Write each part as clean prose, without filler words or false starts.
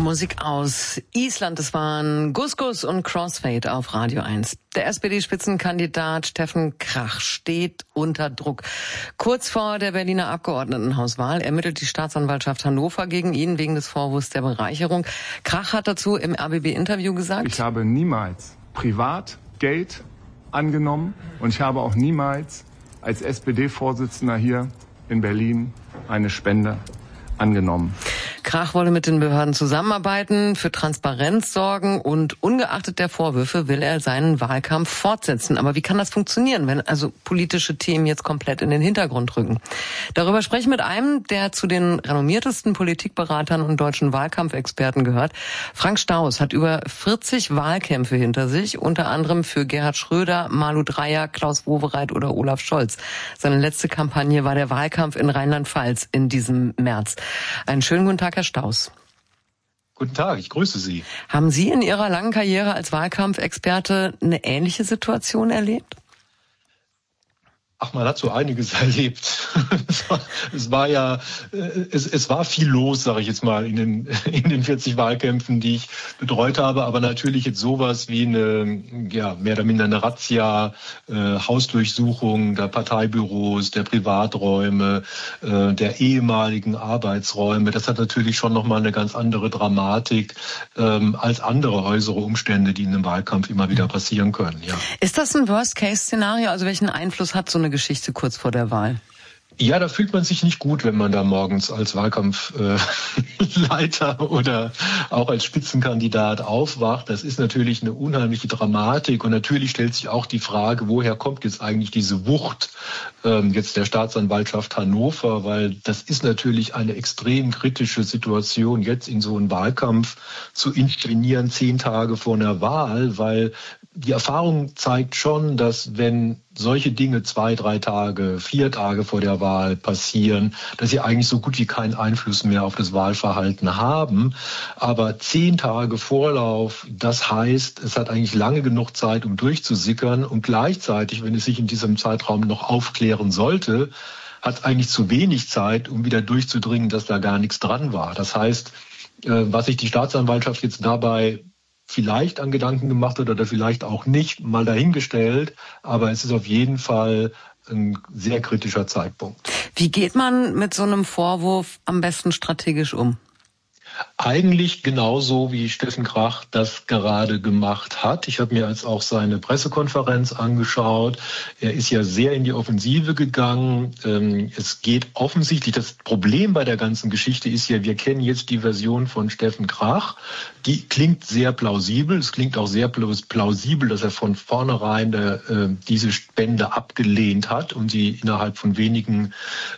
Musik aus Island. Es waren Gus Gus und Crossfade auf Radio 1. Der SPD-Spitzenkandidat Steffen Krach steht unter Druck. Kurz vor der Berliner Abgeordnetenhauswahl ermittelt die Staatsanwaltschaft Hannover gegen ihn wegen des Vorwurfs der Bereicherung. Krach hat dazu im RBB-Interview gesagt: Ich habe niemals privat Geld angenommen und ich habe auch niemals als SPD-Vorsitzender hier in Berlin eine Spende angenommen. Krach wolle mit den Behörden zusammenarbeiten, für Transparenz sorgen und ungeachtet der Vorwürfe will er seinen Wahlkampf fortsetzen. Aber wie kann das funktionieren, wenn also politische Themen jetzt komplett in den Hintergrund rücken? Darüber spreche ich mit einem, der zu den renommiertesten Politikberatern und deutschen Wahlkampfexperten gehört. Frank Staus hat über 40 Wahlkämpfe hinter sich, unter anderem für Gerhard Schröder, Malu Dreyer, Klaus Wowereit oder Olaf Scholz. Seine letzte Kampagne war der Wahlkampf in Rheinland-Pfalz in diesem März. Einen schönen guten Tag, Herr Staus. Guten Tag, ich grüße Sie. Haben Sie in Ihrer langen Karriere als Wahlkampfexperte eine ähnliche Situation erlebt? Ach, man hat so einiges erlebt. Es war viel los, sage ich jetzt mal, in den 40 Wahlkämpfen, die ich betreut habe. Aber natürlich jetzt sowas wie eine, mehr oder minder eine Razzia, Hausdurchsuchung der Parteibüros, der Privaträume, der ehemaligen Arbeitsräume. Das hat natürlich schon nochmal eine ganz andere Dramatik als andere äußere Umstände, die in einem Wahlkampf immer wieder passieren können. Ja. Ist das ein Worst-Case-Szenario? Also welchen Einfluss hat so eine Geschichte kurz vor der Wahl? Ja, da fühlt man sich nicht gut, wenn man da morgens als Wahlkampfleiter oder auch als Spitzenkandidat aufwacht. Das ist natürlich eine unheimliche Dramatik und natürlich stellt sich auch die Frage, woher kommt jetzt eigentlich diese Wucht jetzt der Staatsanwaltschaft Hannover, weil das ist natürlich eine extrem kritische Situation, jetzt in so einen Wahlkampf zu intervenieren 10 Tage vor einer Wahl, weil die Erfahrung zeigt schon, dass wenn solche Dinge 2, 3 Tage, 4 Tage vor der Wahl passieren, dass sie eigentlich so gut wie keinen Einfluss mehr auf das Wahlverhalten haben. Aber 10 Tage Vorlauf, das heißt, es hat eigentlich lange genug Zeit, um durchzusickern. Und gleichzeitig, wenn es sich in diesem Zeitraum noch aufklären sollte, hat es eigentlich zu wenig Zeit, um wieder durchzudringen, dass da gar nichts dran war. Das heißt, was sich die Staatsanwaltschaft jetzt dabei vielleicht an Gedanken gemacht hat oder vielleicht auch nicht, mal dahingestellt. Aber es ist auf jeden Fall ein sehr kritischer Zeitpunkt. Wie geht man mit so einem Vorwurf am besten strategisch um? Eigentlich genauso, wie Steffen Krach das gerade gemacht hat. Ich habe mir jetzt auch seine Pressekonferenz angeschaut. Er ist ja sehr in die Offensive gegangen. Es geht offensichtlich, das Problem bei der ganzen Geschichte ist ja, wir kennen jetzt die Version von Steffen Krach. Die klingt sehr plausibel. Es klingt auch sehr plausibel, dass er von vornherein diese Spende abgelehnt hat und sie innerhalb von wenigen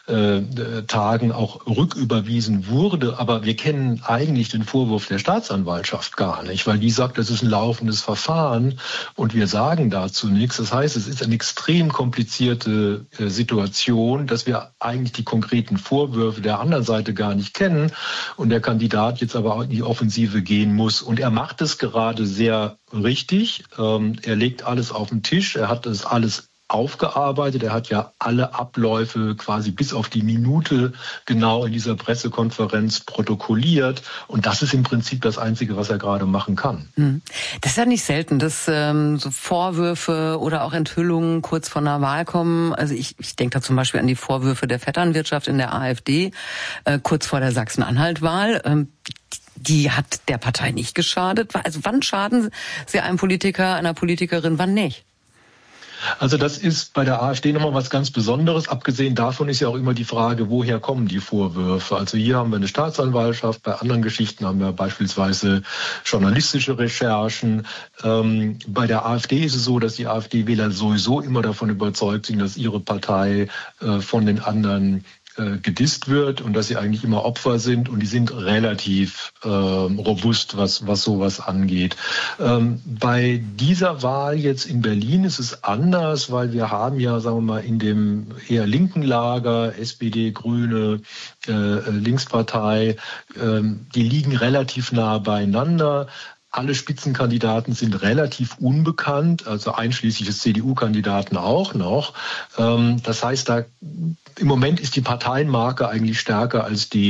Tagen auch rücküberwiesen wurde. Aber wir kennen eigentlich den Vorwurf der Staatsanwaltschaft gar nicht, weil die sagt, das ist ein laufendes Verfahren und wir sagen dazu nichts. Das heißt, es ist eine extrem komplizierte Situation, dass wir eigentlich die konkreten Vorwürfe der anderen Seite gar nicht kennen und der Kandidat jetzt aber auch in die Offensive gehen muss. Und er macht es gerade sehr richtig. Er legt alles auf den Tisch. Er hat das alles aufgearbeitet. Er hat ja alle Abläufe quasi bis auf die Minute genau in dieser Pressekonferenz protokolliert. Und das ist im Prinzip das Einzige, was er gerade machen kann. Das ist ja nicht selten, dass so Vorwürfe oder auch Enthüllungen kurz vor einer Wahl kommen. Also ich denke da zum Beispiel an die Vorwürfe der Vetternwirtschaft in der AfD kurz vor der Sachsen-Anhalt-Wahl. Die hat der Partei nicht geschadet. Also wann schaden sie einem Politiker, einer Politikerin, wann nicht? Also das ist bei der AfD nochmal was ganz Besonderes. Abgesehen davon ist ja auch immer die Frage, woher kommen die Vorwürfe? Also hier haben wir eine Staatsanwaltschaft, bei anderen Geschichten haben wir beispielsweise journalistische Recherchen. Bei der AfD ist es so, dass die AfD-Wähler sowieso immer davon überzeugt sind, dass ihre Partei von den anderen gedisst wird und dass sie eigentlich immer Opfer sind und die sind relativ robust, was sowas angeht. Bei dieser Wahl jetzt in Berlin ist es anders, weil wir haben ja, sagen wir mal, in dem eher linken Lager, SPD, Grüne, Linkspartei, die liegen relativ nah beieinander. Alle Spitzenkandidaten sind relativ unbekannt, also einschließlich des CDU-Kandidaten auch noch. Das heißt, da im Moment ist die Parteienmarke eigentlich stärker als die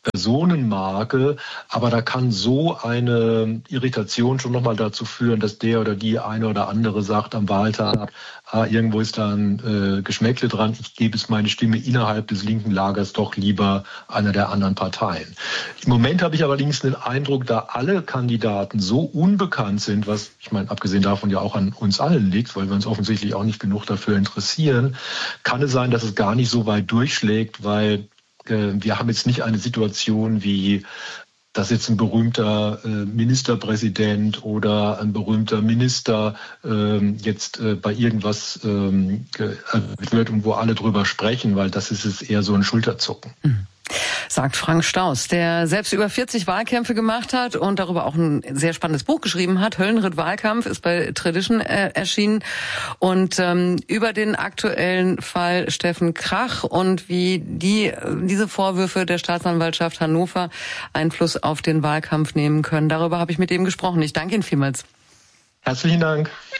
Personenmarke, aber da kann so eine Irritation schon nochmal dazu führen, dass der oder die eine oder andere sagt am Wahltag, irgendwo ist da ein Geschmäckle dran, ich gebe es meine Stimme innerhalb des linken Lagers doch lieber einer der anderen Parteien. Im Moment habe ich allerdings den Eindruck, da alle Kandidaten so unbekannt sind, was ich meine, abgesehen davon ja auch an uns allen liegt, weil wir uns offensichtlich auch nicht genug dafür interessieren, kann es sein, dass es gar nicht so weit durchschlägt, weil wir haben jetzt nicht eine Situation wie, dass jetzt ein berühmter Ministerpräsident oder ein berühmter Minister jetzt bei irgendwas wird und wo alle drüber sprechen, weil das ist jetzt eher so ein Schulterzucken. Sagt Frank Staus, der selbst über 40 Wahlkämpfe gemacht hat und darüber auch ein sehr spannendes Buch geschrieben hat. Höllenritt Wahlkampf ist bei Tradition erschienen. Und über den aktuellen Fall Steffen Krach und wie diese Vorwürfe der Staatsanwaltschaft Hannover Einfluss auf den Wahlkampf nehmen können. Darüber habe ich mit ihm gesprochen. Ich danke Ihnen vielmals. Herzlichen Dank.